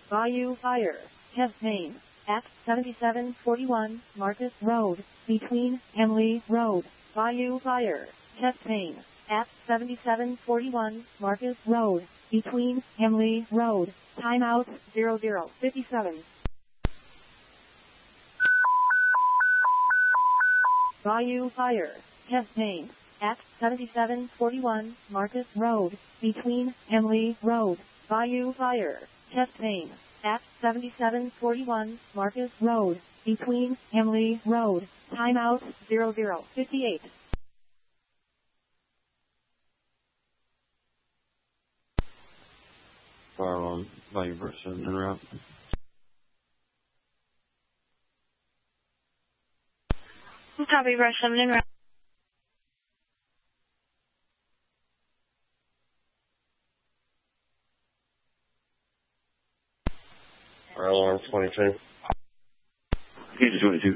Bayou Fire. Chest pain. At 7741 Marcus Road. Between Emily Road. Bayou Fire. Chest pain. At 7741 Marcus Road. Between Emily Road. Timeout 0057. Bayou Fire. Chest pain. At 7741 Marcus Road. Between Emily Road. Bayou Fire. Chest pain. At 7741 Marcus Road. Between Emily Road. Timeout 0058. Fire alarm, Bayou Verse 7 en route. Copy, Verse 7 en route. Fire alarm 22. Engine 22.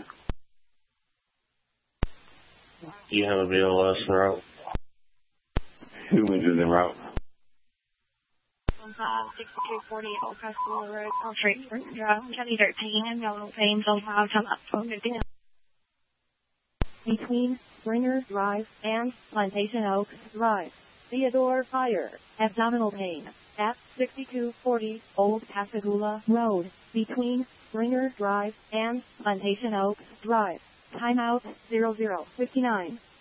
Do you have a BLS en route? 2 engines en route. 6240 Old Pascagoula Road, All Street, Drive, County 13, and Yellow Panes on 5, time up, 450. Between Springer Drive and Plantation Oaks Drive. Theodore Fire. Abdominal pain. At 6240 Old Pascagoula Road. Between Springer Drive and Plantation Oaks Drive. Timeout 0059.